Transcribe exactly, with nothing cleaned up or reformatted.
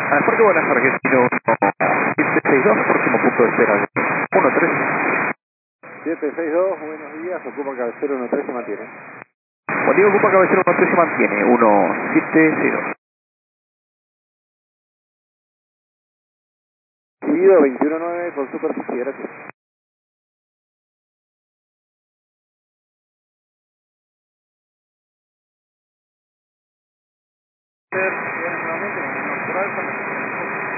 Aeropuerto de Buenas Argentino siete seis dos, próximo punto de espera uno tres. siete seis dos, buenos días, ocupa cabecero uno tres, se mantiene. Buen día, ocupa cabecero uno tres, se mantiene uno siete seis dos. Seguido veintiuno nueve con superficie, gracias. Nuevamente,